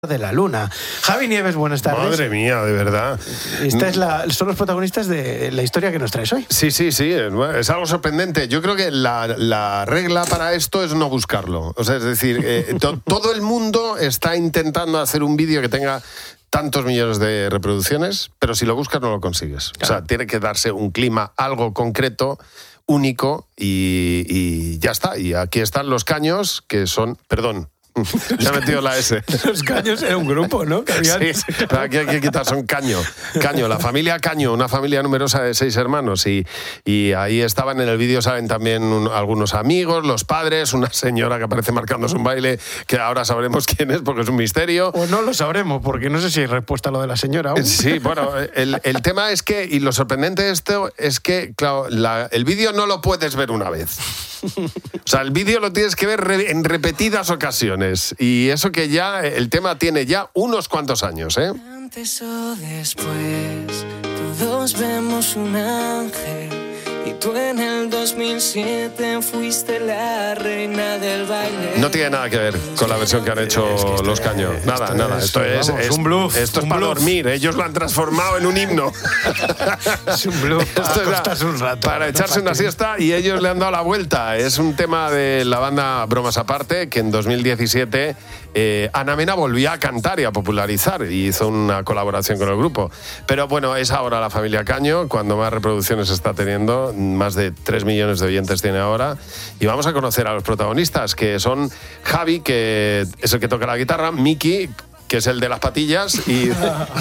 de la Luna. Javi Nieves, buenas tardes. Madre mía, de verdad. Son los protagonistas de la historia que nos traes hoy. Sí, es algo sorprendente. Yo creo que la regla para esto es no buscarlo. O sea, es decir, todo el mundo está intentando hacer un vídeo que tenga tantos millones de reproducciones, pero si lo buscas no lo consigues. Claro. O sea, tiene que darse un clima, algo concreto, único, y ya está. Y aquí están los caños, que son... Perdón. Se ha metido la S. Los Caños era un grupo, ¿no? Sí, pero aquí hay que quitar, son Caño, la familia Caño, una familia numerosa de 6 hermanos. Y ahí estaban en el vídeo, salen también algunos amigos, los padres, una señora que aparece marcándose un baile, que ahora sabremos quién es porque es un misterio. O no lo sabremos, porque no sé si hay respuesta a lo de la señora aún. Sí, bueno, el tema es que, y lo sorprendente de esto es que, claro, el vídeo no lo puedes ver una vez. O sea, el vídeo lo tienes que ver en repetidas ocasiones. Y eso que ya, el tema tiene ya unos cuantos años, ¿eh? Antes o después, todos vemos un ángel. Y tú en el 2007 fuiste la reina del baile. No tiene nada que ver con la versión que han hecho los Caños. Nada. Esto es un bluff. Esto es para dormir. Ellos lo han transformado en un himno. Es un bluff. Esto es un rato, para echarse una siesta, y ellos le han dado la vuelta. Es un tema de la banda Bromas Aparte, que en 2017 Ana Mena volvía a cantar y a popularizar, y hizo una colaboración con el grupo. Pero bueno, es ahora la familia Caño cuando más reproducciones está teniendo. Más de 3 millones de oyentes tiene ahora. Y vamos a conocer a los protagonistas, que son Javi, que es el que toca la guitarra, Miki, que es el de las patillas, y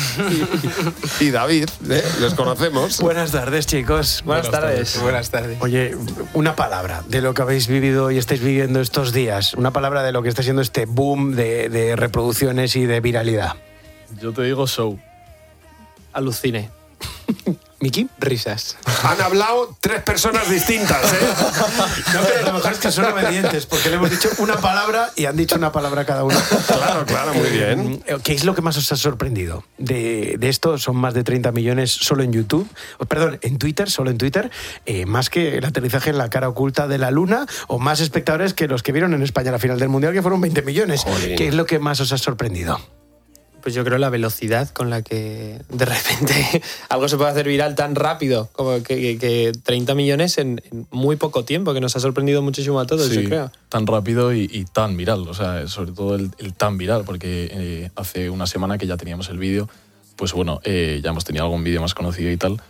David, les conocemos. Buenas tardes, chicos. Buenas tardes. Oye, una palabra de lo que habéis vivido y estáis viviendo estos días. Una palabra de lo que está siendo este boom de reproducciones y de viralidad. Yo te digo show. Alucine. ¿Miki? Risas. Han hablado 3 personas distintas, ¿eh? No, pero lo mejor es que son obedientes, porque le hemos dicho una palabra y han dicho una palabra cada uno. Claro, muy bien. ¿Qué es lo que más os ha sorprendido de esto? Son más de 30 millones solo en YouTube. Perdón, en Twitter, solo en Twitter. Más que el aterrizaje en la cara oculta de la Luna, o más espectadores que los que vieron en España la final del Mundial, que fueron 20 millones. Jolín. ¿Qué es lo que más os ha sorprendido? Pues yo creo la velocidad con la que de repente algo se puede hacer viral tan rápido, como que 30 millones en muy poco tiempo, que nos ha sorprendido muchísimo a todos, sí, yo creo. Tan rápido y tan viral, o sea, sobre todo el tan viral, porque hace una semana que ya teníamos el vídeo, pues bueno, ya hemos tenido algún vídeo más conocido y tal,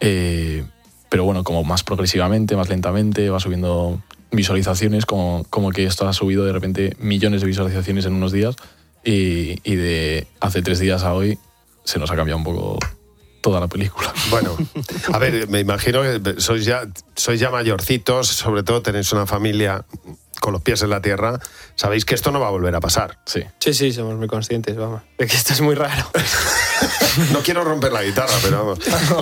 pero bueno, como más progresivamente, más lentamente, va subiendo visualizaciones, como que esto ha subido de repente millones de visualizaciones en unos días. Y de hace 3 días a hoy se nos ha cambiado un poco toda la película. Bueno, a ver, me imagino que sois ya mayorcitos, sobre todo tenéis una familia con los pies en la tierra. Sabéis que esto no va a volver a pasar. Sí, somos muy conscientes, vamos. De que esto es muy raro. No quiero romper la guitarra, pero vamos.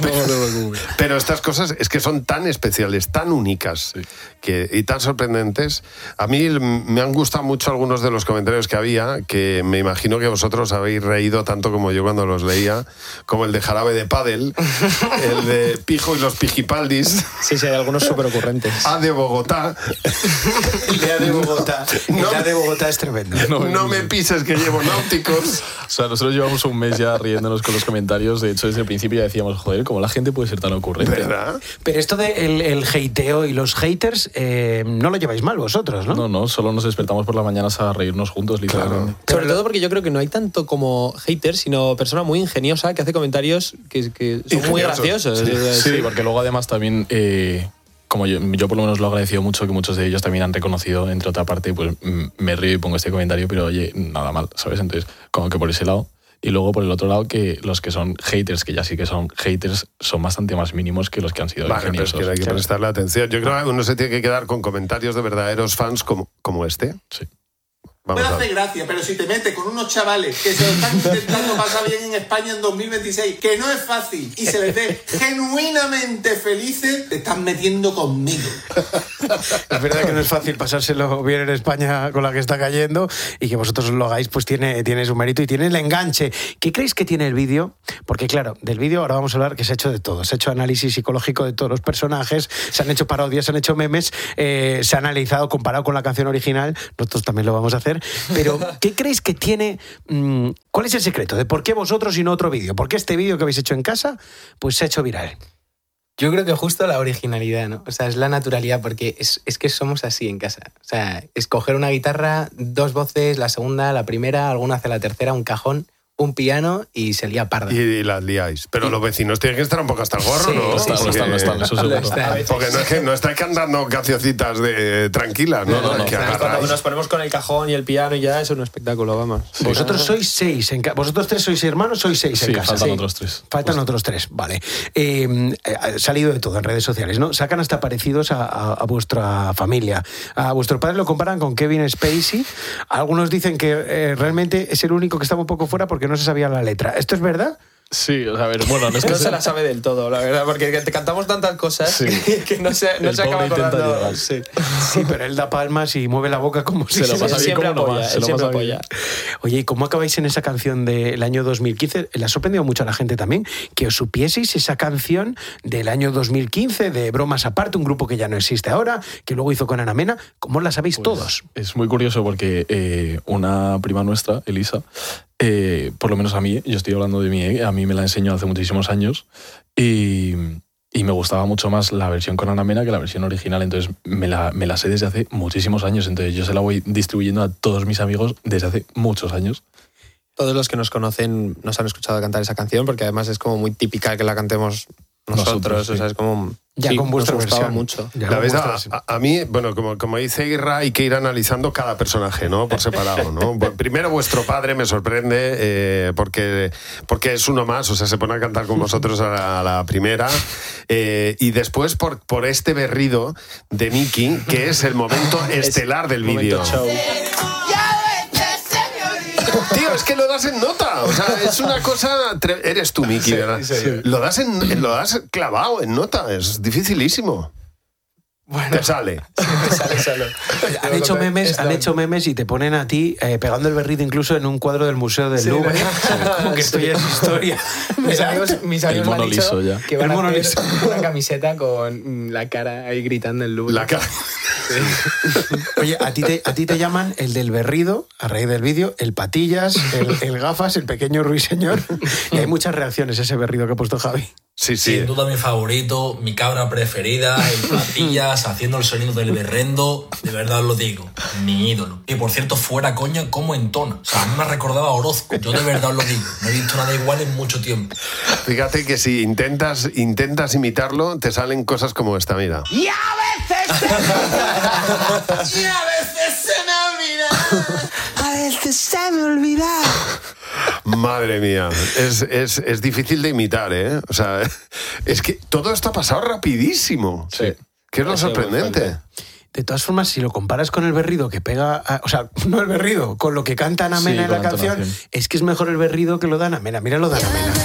Pero estas cosas es que son tan especiales, tan únicas, sí, y tan sorprendentes. A mí me han gustado mucho algunos de los comentarios que había, que me imagino que vosotros habéis reído tanto como yo cuando los leía, como el de Jarabe de Pádel, el de Pijo y los Pijipaldis. Sí, hay algunos súper ocurrentes. A de Bogotá. El de Bogotá. El de Bogotá es tremendo. No me pises que llevo náuticos. O sea, nosotros llevamos un mes ya riéndonos con los comentarios. De hecho, desde el principio ya decíamos, joder, ¿cómo la gente puede ser tan ocurrente? ¿Verdad? Pero esto de el hateo y los haters, no lo lleváis mal vosotros, ¿no? No, solo nos despertamos por las mañanas a reírnos juntos, literalmente. Claro. Sobre todo porque yo creo que no hay tanto como haters, sino persona muy ingeniosa que hace comentarios que son muy graciosos. Sí, porque luego además también... como yo por lo menos lo he agradecido mucho, que muchos de ellos también han reconocido, entre otra parte, pues me río y pongo este comentario, pero oye, nada mal, ¿sabes? Entonces, como que por ese lado. Y luego por el otro lado, que los que son haters, que ya sí que son haters, son bastante más mínimos que los que han sido ingeniosos. Pero es que hay que prestarle atención. Yo creo que uno se tiene que quedar con comentarios de verdaderos fans como este. Sí. Me hace gracia, pero si te metes con unos chavales que se lo están intentando pasar bien en España en 2026, que no es fácil, y se les ve genuinamente felices, te estás metiendo conmigo. Es verdad que no es fácil pasárselo bien en España con la que está cayendo, y que vosotros lo hagáis, pues tiene su mérito y tiene el enganche. ¿Qué creéis que tiene el vídeo? Porque claro, del vídeo ahora vamos a hablar que se ha hecho de todo. Se ha hecho análisis psicológico de todos los personajes, se han hecho parodias, se han hecho memes, se ha analizado, comparado con la canción original. Nosotros también lo vamos a hacer. hacer, pero ¿qué creéis que tiene? ¿Cuál es el secreto de por qué vosotros y no otro vídeo? ¿Por qué este vídeo que habéis hecho en casa pues se ha hecho viral? Yo creo que justo la originalidad, ¿no? O sea, es la naturalidad, porque es que somos así en casa. O sea, escoger una guitarra, 2 voces, la segunda, la primera, alguno hace la tercera, un cajón, un piano y se lía parda. Y las liáis. Pero los vecinos tienen que estar un poco hasta el gorro, ¿no? Lo están, eso seguro. Porque no es que no estáis cantando cancioncitas de tranquilas, ¿no? No, que Cuando agarráis. nos ponemos con el cajón y el piano y ya es un espectáculo, vamos. Vosotros sois 6, vosotros 3 sois hermanos, sois 6 en Sí, casa. faltan otros 3. Faltan otros 3, vale. Ha salido de todo en redes sociales, ¿no? Sacan hasta parecidos a vuestra familia. A vuestro padre lo comparan con Kevin Spacey. Algunos dicen que realmente es el único que estaba un poco fuera porque no se sabía la letra. ¿Esto es verdad? Sí, a ver, bueno, no es que No se la sabe del todo, la verdad, porque te cantamos tantas cosas Sí. que no se El acaba pobre intenta acordando. llegar. Sí. Sí, pero él da palmas y mueve la boca como si Se lo pasa bien Siempre como no apoya, más, se él lo siempre pasa bien. apoya. Oye, ¿y cómo acabáis en esa canción del año 2015? Le ha sorprendido mucho a la gente también que os supieseis esa canción del año 2015 de Bromas Aparte, un grupo que ya no existe ahora, que luego hizo con Ana Mena. ¿Cómo la sabéis todos? Es muy curioso porque una prima nuestra, Elisa, por lo menos a mí, yo estoy hablando de mí, a mí me la enseñó hace muchísimos años y me gustaba mucho más la versión con Ana Mena que la versión original, entonces me la sé desde hace muchísimos años, entonces yo se la voy distribuyendo a todos mis amigos desde hace muchos años. Todos los que nos conocen nos han escuchado cantar esa canción porque además es como muy típica que la cantemos nosotros, sí. o sea, es como... Ya con vuestra nos gustaba versión. mucho. Ya La con ves, vuestra versión. a mí, bueno, como dice Irra, hay que ir analizando cada personaje, ¿no? Por separado, ¿no? Primero, vuestro padre me sorprende porque es uno más, o sea, se pone a cantar con vosotros a la primera. Y después por este berrido de Miki, que es el momento estelar del vídeo. Momento show. Tío, es que lo das en nota. O sea, es una cosa... Eres tú, Miki, ¿verdad? sí. Lo das clavado en nota. Es dificilísimo. Bueno, Te sale. Sale solo. Han hecho memes y te ponen a ti pegando el berrido incluso en un cuadro del Museo del Louvre. Como que esto ya es historia. mis amigos El me han mono dicho liso ya. que van El a mono hacer liso. una camiseta con la cara ahí gritando el Louvre. La cara. Oye, a ti te llaman el del berrido, a raíz del vídeo, el patillas, el gafas, el pequeño ruiseñor. Y hay muchas reacciones a ese berrido que ha puesto Javi. Sí, sí. Sin duda mi favorito, mi cabra preferida, el Patillas haciendo el sonido del berrendo, de verdad os lo digo, mi ídolo. Y por cierto, fuera coña, cómo entona. O sea, a mí me ha recordado a Orozco, yo de verdad os lo digo, no he visto nada igual en mucho tiempo. Fíjate que si intentas imitarlo, te salen cosas como esta, mira. Y a veces se me olvida. A veces se me olvida. Madre mía, es difícil de imitar, ¿eh? O sea, es que todo esto ha pasado rapidísimo. Sí. Que es lo sorprendente. De todas formas, si lo comparas con el berrido que pega... O sea, no el berrido, con lo que canta Ana Sí, Mena en con la la canción, entonación. es que es mejor el berrido que lo de Ana Mena. Mira lo de Ana Mena.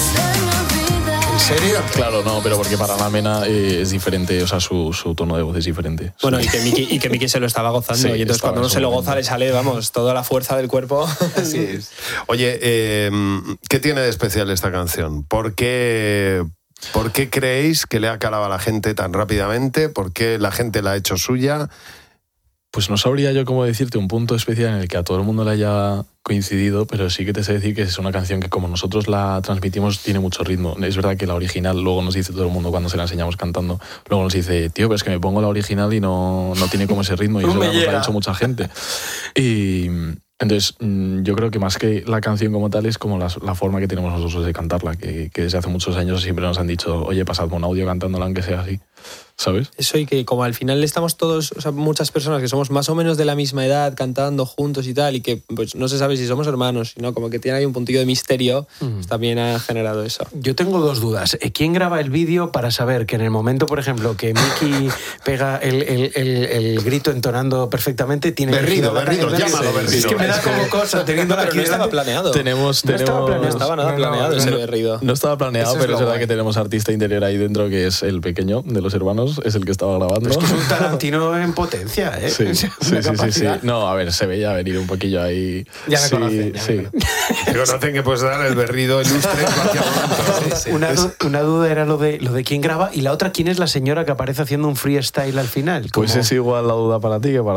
¿En serio? Claro, no, pero porque para Ana Mena es diferente, o sea, su tono de voz es diferente. Bueno, y que Miki se lo estaba gozando. Sí, y entonces estaba cuando uno en su se lo momento. goza le sale, vamos, toda la fuerza del cuerpo. Así es. Oye, ¿qué tiene de especial esta canción? ¿Por qué creéis que le ha calado a la gente tan rápidamente? ¿Por qué la gente la ha hecho suya? Pues no sabría yo cómo decirte un punto especial en el que a todo el mundo le haya coincidido, pero sí que te sé decir que es una canción que como nosotros la transmitimos tiene mucho ritmo. Es verdad que la original, luego nos dice todo el mundo cuando se la enseñamos cantando, luego nos dice, tío, pero es que me pongo la original y no tiene como ese ritmo y No eso me nos lo llega. ha dicho mucha gente. Y entonces yo creo que más que la canción como tal es como la forma que tenemos nosotros de cantarla, que desde hace muchos años siempre nos han dicho, oye, pasadme un audio cantándola aunque sea así, ¿sabes? Eso, y que como al final estamos todos, o sea, muchas personas que somos más o menos de la misma edad cantando juntos y tal, y que pues no se sabe si somos hermanos, sino como que tiene ahí un puntillo de misterio, pues también ha generado eso. Yo tengo dos dudas. ¿Quién graba el vídeo para saber que en el momento, por ejemplo, que Miki pega el grito entonando perfectamente, tiene Berrido, elegido la berrido, canción? llámalo berrido. Es que me da como cosa teniendo Pero no estaba planeado. Tenemos, No estaba planeado. No estaba nada planeado ese no. berrido. No estaba planeado, Eso es pero lo es verdad guay. que tenemos artista interior ahí dentro que es el pequeño de los hermanos, es el que estaba grabando. Es que es un Tarantino en potencia, ¿eh? Sí, O sí, sea, una sí, sí, sí. capacidad. No, a ver, se veía venir un poquillo ahí. Ya me sí, conocen, ya me sí. Te conocen que puedes dar el berrido ilustre en cualquier momento. Una duda era lo de quién graba y la otra, quién es la señora que aparece haciendo un freestyle al final. Pues Como- es igual la duda para ti que para mí.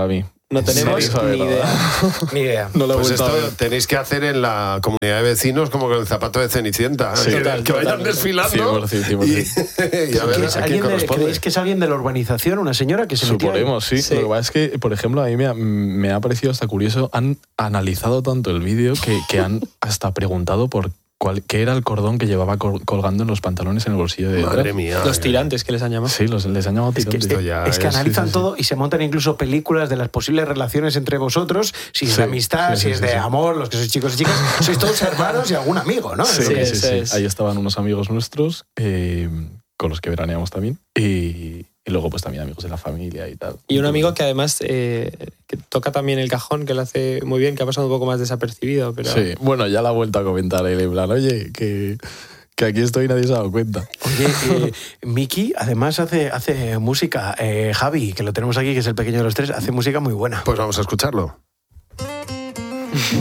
No tenemos Sí, sabe ni nada. idea. Ni idea. No lo he Pues vuelto esto a ver. tenéis que hacer en la comunidad de vecinos como con el zapato de Cenicienta. Sí, que, total, que vayan total. desfilando 100%. y a ver ¿Que es a quién alguien corresponde. ¿Creéis que es alguien de la urbanización, una señora que se metió ahí? Suponemos, sí. Sí. Lo que pasa es que, por ejemplo, a mí me ha parecido hasta curioso. Han analizado tanto el vídeo que han hasta preguntado por qué era el cordón que llevaba colgando en los pantalones en el bolsillo de detrás. Madre mía. Los tirantes que les han llamado. Sí, les han llamado tirantes. Esto ya Es que es- analizan sí, sí. todo y se montan incluso películas de las posibles relaciones entre vosotros, si es Sí, de amistad, sí, si sí, es sí, de sí. amor, los que sois chicos y chicas, sois todos hermanos y algún amigo, ¿no? Sí, Es lo que- sí, eso sí. es. Ahí estaban unos amigos nuestros con los que veraneamos también. Y luego, pues también amigos de la familia y tal. Y un amigo que además que toca también el cajón, que lo hace muy bien, que ha pasado un poco más desapercibido. Pero Sí, bueno, ya la ha vuelto a comentar él en plan, oye, que aquí estoy y nadie se ha dado cuenta. Oye, Miki además hace música. Javi, que lo tenemos aquí, que es el pequeño de los tres, hace música muy buena. Pues vamos a escucharlo.